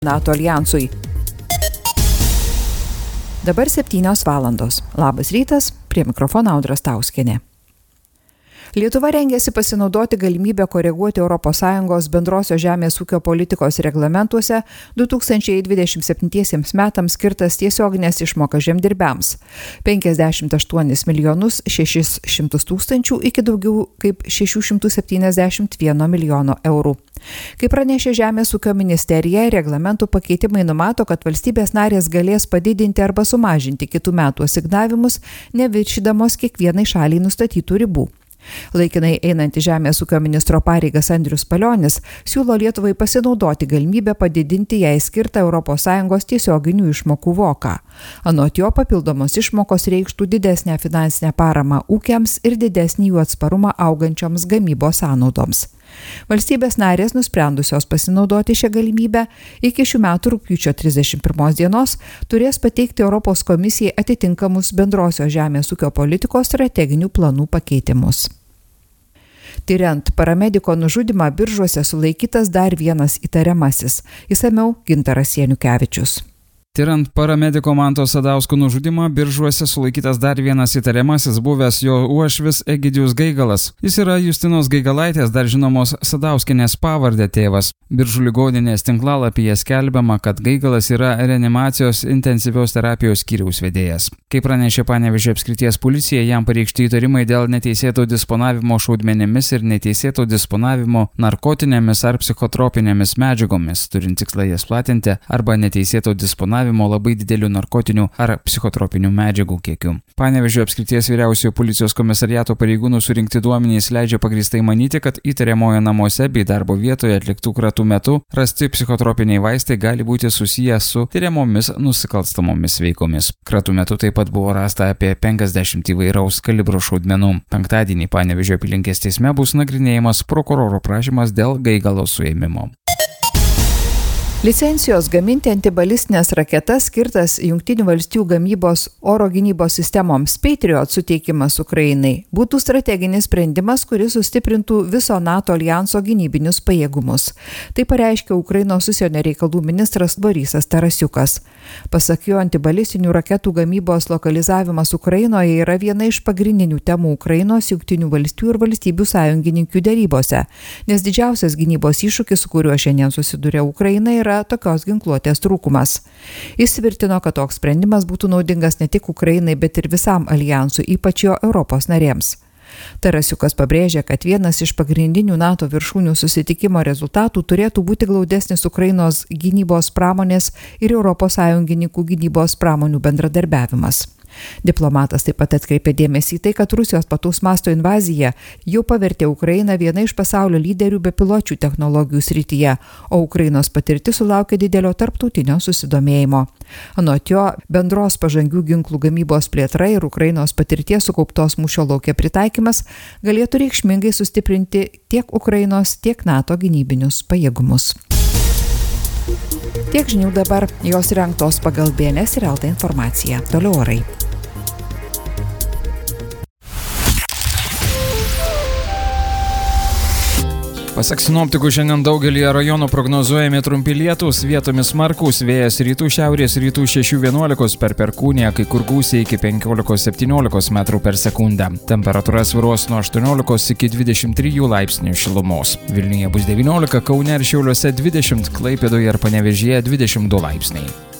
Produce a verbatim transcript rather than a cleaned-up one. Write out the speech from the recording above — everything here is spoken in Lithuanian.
NATO aljansui. Dabar septynios valandos. Labas rytas, prie mikrofono Audra Stauskienė. Lietuva rengiasi pasinaudoti galimybę koreguoti Europos Sąjungos bendrosios žemės ūkio politikos reglamentuose du tūkstančiai dvidešimt septintiesiems metams skirtas tiesioginės išmokas žemdirbiams – penkiasdešimt aštuonis milijonus šešis šimtus tūkstančių iki daugiau kaip šešių šimtų septyniasdešimt vieno milijono eurų. Kaip pranešė Žemės ūkio ministerija, reglamentų pakeitimai numato, kad valstybės narės galės padidinti arba sumažinti kitų metų asignavimus, neviršydamos kiekvienai šaliai nustatytų ribų. Laikinai einanti Žemės ūkio ministro pareigas Andrius Palionis siūlo Lietuvai pasinaudoti galimybę padidinti jai skirtą Europos Sąjungos tiesioginių išmokų voką. Anot jo, papildomos išmokos reikštų didesnę finansinę paramą ūkiams ir didesnį jų atsparumą augančioms gamybos sąnaudoms. Valstybės narės, nusprendusios pasinaudoti šią galimybę, iki šių metų rugpjūčio trisdešimt pirmos dienos turės pateikti Europos komisijai atitinkamus bendrosios žemės ūkio politikos strateginių planų pakeitimus. Tiriant paramediko nužudymą Biržuose sulaikytas dar vienas įtariamasis. Išsamiau Gintaras Janukevičius. Tiriant paramediko Manto Sadausko nužudymą, Biržuose sulaikytas dar vienas įtariamasis, buvęs jo uošvis Egidijus Gaigalas. Jis yra Justinos Gaigalaitės, dar žinomos Sadauskienės pavardė tėvas. Biržų ligoninės tinklalapyje skelbiama, kad Gaigalas yra reanimacijos intensyvios terapijos skyriaus vedėjas. Kaip pranešė Panevėžio apskrities policija, jam pareikšti įtarimai dėl neteisėto disponavimo šaudmenimis ir neteisėto disponavimo narkotinėmis ar psichotropinėmis medžiagomis, turint tikslą jas platinti, arba neteisėto disponavimo labai didelių narkotinių ar psichotropinių medžiagų kiekių. Panevėžio apskrities vyriausiojo policijos komisariato pareigūnų surinkti duomenys leidžia pagrįstai manyti, kad įtariamojo namuose bei darbo vietoje atliktų kratų metu rasti psichotropiniai vaistai gali būti susiję su tyriamomis nusikalstamomis veikomis. Kratų metu taip pat buvo rasta apie penkiasdešimt įvairaus kalibro šaudmenų. Penktadienį Panevėžio apylinkės teisme bus nagrinėjamas prokuroro prašymas dėl Gaigalo suėmimo. Licencijos gaminti antibalistinės raketas skirtas Jungtinių valstijų gamybos oro gynybos sistemoms Patriot suteikimas Ukrainai būtų strateginis sprendimas, kuris sustiprintų viso NATO aljanso gynybinius pajėgumus. Tai pareiškė Ukrainos užsienio reikalų ministras Borysas Tarasiukas. Pasak jo, antibalistinių raketų gamybos lokalizavimas Ukrainoje yra viena iš pagrindinių temų Ukrainos, Jungtinių valstijų ir valstybių sąjungininkių derybose, nes didžiausias gynybos iššūkis, su kuriuo šiandien susiduria Ukraina, yra tokios ginkluotės trūkumas. Jis tvirtino, kad toks sprendimas būtų naudingas ne tik Ukrainai, bet ir visam aljansui, ypač jo Europos narėms. Tarasiukas pabrėžė, kad vienas iš pagrindinių NATO viršūnių susitikimo rezultatų turėtų būti glaudesnis Ukrainos gynybos pramonės ir Europos sąjungininkų gynybos pramonių bendradarbiavimas. Diplomatas taip pat atkreipė dėmesį į tai, kad Rusijos plataus masto invazija jau pavertė Ukrainą viena iš pasaulio lyderių bepiločių technologijų srityje, o Ukrainos patirtis sulaukė didelio tarptautinio susidomėjimo. Anot jo, bendros pažangių ginklų gamybos plėtra ir Ukrainos patirties sukauptos mūšio lauke pritaikymas galėtų reikšmingai sustiprinti tiek Ukrainos, tiek NATO gynybinius pajėgumus. Tiek žinių dabar, jos rengtos pagal B N S ir Elta informaciją. Toliau orai. Pasak sinoptikų, šiandien daugelį rajonų prognozuojami trumpi lietūs, vietomis smarkūs, vėjas rytų šiaurės rytų šešių vienuolikos per perkūniją, kai kur gūsiai iki penkiolikos septyniolikos metrų per sekundę. Temperatūra svyruos nuo aštuoniolikos iki dvidešimt trijų laipsnių šilumos. Vilniuje bus devyniolika, Kaune ir Šiauliuose dvidešimt, Klaipėdoje ir Panevėžyje dvidešimt du laipsniai.